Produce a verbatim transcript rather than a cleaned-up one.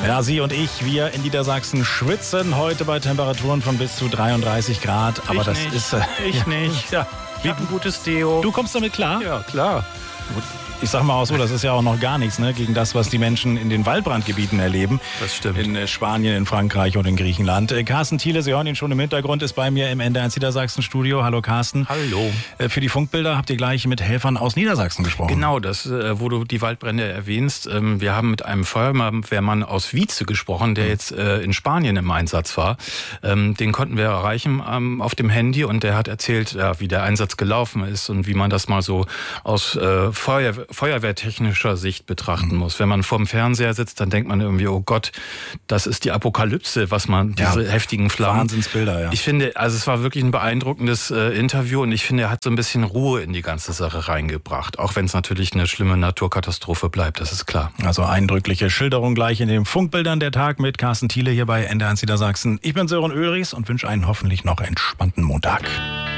Ja, Sie und ich, wir in Niedersachsen schwitzen heute bei Temperaturen von bis zu dreiunddreißig Grad. Aber ich das nicht. ist... Äh, ich ja, nicht. Ja. Ich habe ein gutes Deo. Du kommst damit klar? Ja, klar. Ich sag mal auch so, das ist ja auch noch gar nichts, ne, gegen das, was die Menschen in den Waldbrandgebieten erleben. Das stimmt. In äh, Spanien, in Frankreich und in Griechenland. Äh, Carsten Thiele, Sie hören ihn schon im Hintergrund, ist bei mir im N D R eins Niedersachsen-Studio. Hallo Carsten. Hallo. Äh, für die Funkbilder habt ihr gleich mit Helfern aus Niedersachsen gesprochen. Genau, das, äh, wo du die Waldbrände erwähnst. Ähm, wir haben mit einem Feuerwehrmann aus Wietze gesprochen, der jetzt äh, in Spanien im Einsatz war. Ähm, den konnten wir erreichen ähm, auf dem Handy und der hat erzählt, ja, wie der Einsatz gelaufen ist und wie man das mal so aus äh, Feuer, Feuerwehrtechnik Sicht betrachten muss. Wenn man vorm Fernseher sitzt, dann denkt man irgendwie, oh Gott, das ist die Apokalypse, was man, diese ja, heftigen Flammen. Wahnsinnsbilder, ja. Ich finde, also es war wirklich ein beeindruckendes äh, Interview und ich finde, er hat so ein bisschen Ruhe in die ganze Sache reingebracht. Auch wenn es natürlich eine schlimme Naturkatastrophe bleibt, das ist klar. Also eindrückliche Schilderung gleich in den Funkbildern der Tag mit Carsten Thiele hier bei N D R eins Niedersachsen. Ich bin Sören Ulrichs und wünsche einen hoffentlich noch entspannten Montag.